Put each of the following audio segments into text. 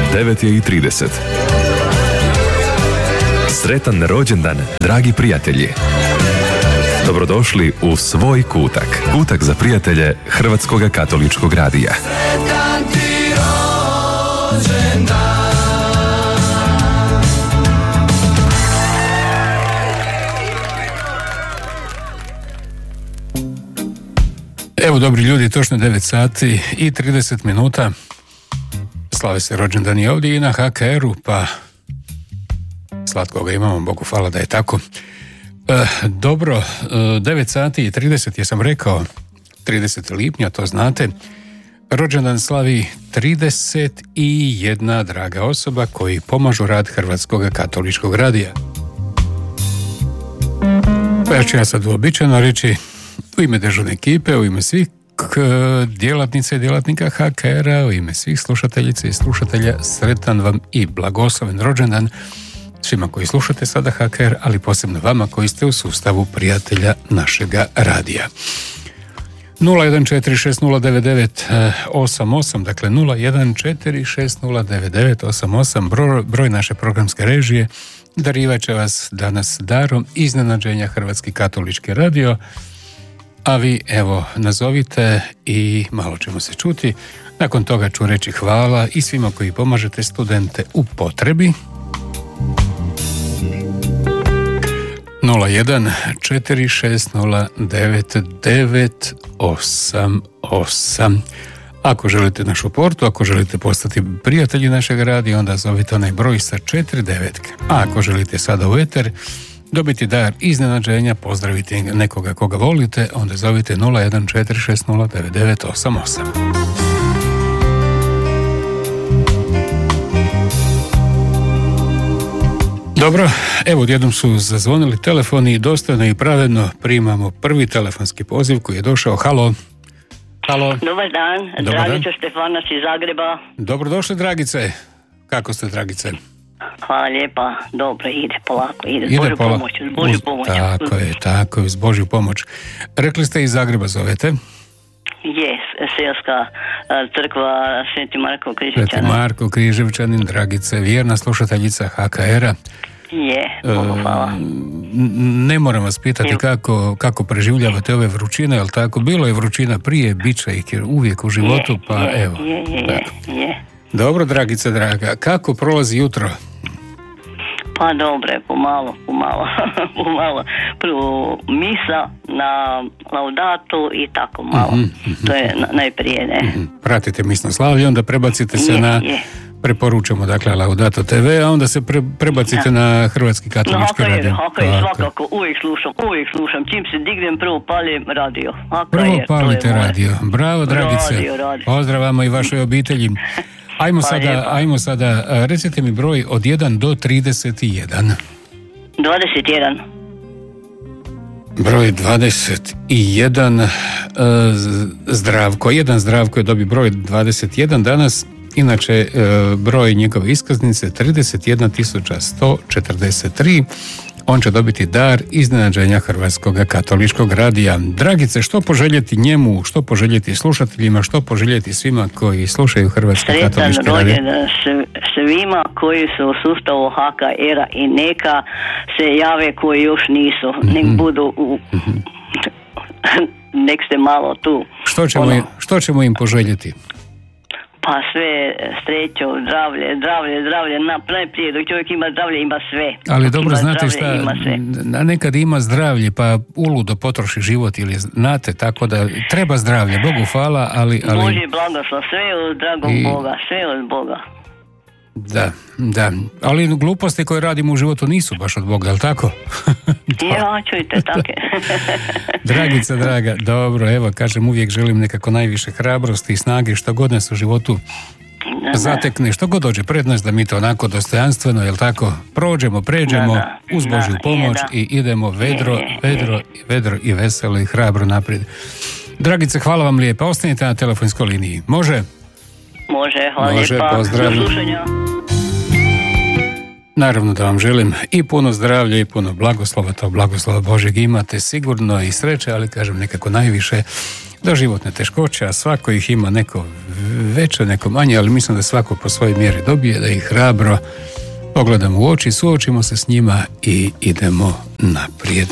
9:30. Sretan rođendan, dragi prijatelji. Dobrodošli u svoj kutak. Kutak za prijatelje Hrvatskog katoličkog radija. Sretan ti rođendan. Evo, dobri ljudi, točno 9 sati i 30 minuta. Slave se rođendan i ovdje i na HKR-u, pa slatko ga imamo, Bogu hvala da je tako. Dobro, 9 sati i 30, jesam rekao, 30. lipnja, to znate. Rođendan slavi 31 draga osoba koji pomažu rad Hrvatskog katoličkog radija. Pa ja ću ja sad uobičajeno reći u ime dežurne ekipe, u ime svih djelatnica i djelatnika HKR-a, u ime svih slušateljica i slušatelja, sretan vam i blagosloven rođendan svima koji slušate sada HKR, ali posebno vama koji ste u sustavu prijatelja našega radija. 014609988, dakle 014609988, broj naše programske režije. Darivat će vas danas darom iznenađenja Hrvatski katolički radio, a vi evo nazovite i malo ćemo se čuti. Nakon toga ću reći hvala i svima koji pomažete studente u potrebi. 014609988. Ako želite našu portu, ako želite postati prijatelji našeg radija, onda zovite onaj broj sa 4 devetke. A ako želite sada u eter dobiti dar iznenađenja, pozdraviti nekoga koga volite, onda zovite 014609988. Dobro, evo odjednom su zazvonili telefoni i dostojno i pravedno primamo prvi telefonski poziv koji je došao. Halo. Halo. Dobar dan, Dragica Štefanac iz Zagreba. Dobrodošli, Dragice. Kako ste, Dragice? Hvala lijepa, dobro, ide polako, ide s Božju pomoć, s Božju pomoć. Tako je, s Božju pomoć. Rekli ste iz Zagreba zovete? Jes, Seoska crkva Sveti Marko Križevčanin. Sveti Marko Križevčanin, Dragice, vjerna slušateljica HKR-a. Je, Bogu hvala. Ne moram vas pitati kako preživljavate ove vrućine, jel tako? Bilo je vrućina prije, bit će ih uvijek u životu, pa evo. Je. Dobro, Dragice draga, kako prolazi jutro? Pa dobro je, pomalo. Prvo misa na laudatu i tako malo. To je najprije, ne? Pratite misno slavlje, onda prebacite se na... Preporučamo, dakle, Laudato TV, a onda se prebacite na Hrvatski katolički radio. Svakako, uvijek slušam. Čim se dignem, prvo palim radio. Prvo palite radio. Bravo, Dragice. Radio. Pozdrav vama i vašoj obitelji. Ajmo sada, recite mi broj od 1 do 31. 21. Broj 21, Zdravko. Zdravko je dobi broj 21 danas. Inače, broj njegove iskaznice 31.143. On će dobiti dar iznenađenja Hrvatskog katoličkog radija. Dragice, što poželjeti njemu, što poželjeti slušateljima, što poželjeti svima koji slušaju Hrvatski katolički radio? Sretan rođendan svima koji su u sustavu HKR-a i neka se jave koji još nisu. Nek budu nek ste malo tu. Što ćemo im poželjeti? Pa sve, srećo, zdravlje, najprije dok čovjek ima zdravlje, ima sve. Ali dobro, znate šta, nekad ima zdravlje, pa uludo potroši život, ili znate, tako da treba zdravlje, Bogu hvala, ali... Božji blagoslov, sve od dragog Boga, sve od Boga. Da, ali gluposti koje radimo u životu nisu baš od Boga, jel tako? Ja, čujte, tako je. Dragica draga, dobro, evo, kažem, uvijek želim nekako najviše hrabrosti i snage, što god nas u životu zatekne, što god dođe pred nas, da mi to onako dostojanstveno, jel tako, pređemo uz Božju pomoć i idemo vedro i veselo i hrabro naprijed. Dragice, hvala vam lijepa, ostanite na telefonskoj liniji. Može, hvala lijepa. Pozdrav. Do slušanja. Naravno da vam želim i puno zdravlja i puno blagoslova, to blagoslova Božeg imate sigurno i sreće, ali kažem nekako najviše do životne teškoće, a svako ih ima neko veće, neko manje, ali mislim da svako po svojoj mjeri dobije, da ih hrabro pogledamo u oči, suočimo se s njima i idemo naprijed.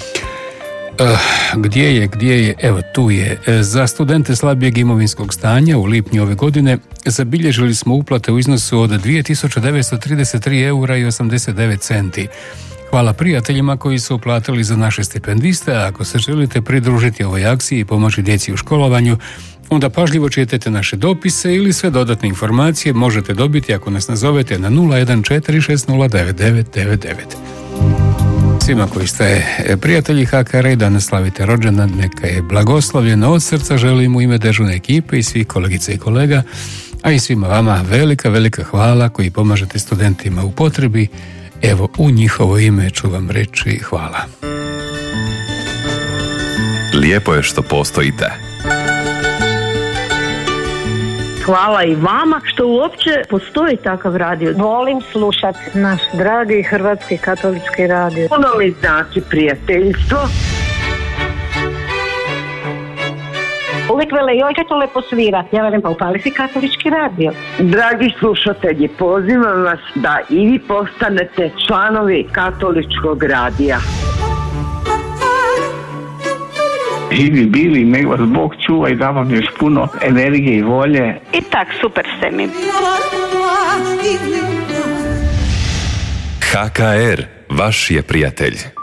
Gdje je? Evo tu je. Za studente slabijeg imovinskog stanja u lipnju ove godine zabilježili smo uplate u iznosu od 2933 eura i 89 centi. Hvala prijateljima koji su uplatili za naše stipendiste, a ako se želite pridružiti ovoj akciji i pomoći djeci u školovanju, onda pažljivo čitajte naše dopise ili sve dodatne informacije možete dobiti ako nas nazovete na 014609999. Svima koji ste prijatelji HKR i danas slavite rođendan, neka je blagoslovljeno od srca želim u ime dežurne ekipe i svih kolegica i kolega, a i svima vama velika hvala koji pomažete studentima u potrebi. Evo, u njihovo ime ću vam reći hvala. Lijepo je što postojite. Hvala i vama što uopće postoji takav radio. Volim slušati naš dragi Hrvatski katolički radio. Puno mi znači prijateljstvo. Uvijek vele, joj kad to lepo svira. Ja velim, pa upali si katolički radio. Dragi slušatelji, pozivam vas da i vi postanete članovi katoličkog radija. Živi bili, nek vas Bog čuva i da vam još puno energije i volje. I tak, super ste mi. HKR, vaš je prijatelj.